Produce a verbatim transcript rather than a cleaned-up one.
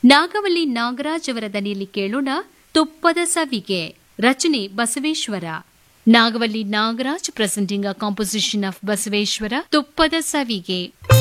ನಾಗವಲ್ಲಿ ನಾಗರಾಜ್ ಅವರ ದನಿಯಲ್ಲಿ ಕೇಳೋಣ ತುಪ್ಪದ ಸವಿಗೆ. ರಚನೆ Basaveshwara. Nagavalli Nagaraj presenting a composition of Basaveshwara, ತುಪ್ಪದ ಸವಿಗೆ.